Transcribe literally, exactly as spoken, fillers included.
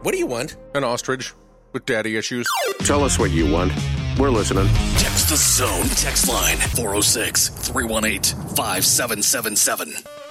What do you want? An ostrich with daddy issues. Tell us what you want. We're listening. Text the Zone text line four oh six, three one eight, five seven seven seven.